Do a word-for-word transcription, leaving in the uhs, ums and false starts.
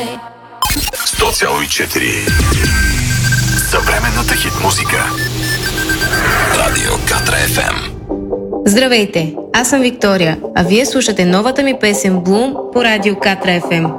сто цяло и четири. Съвременната хит музика. Радио Катра еф ем. Здравейте, аз съм Виктория, а вие слушате новата ми песен Bloom по Радио Катра еф ем.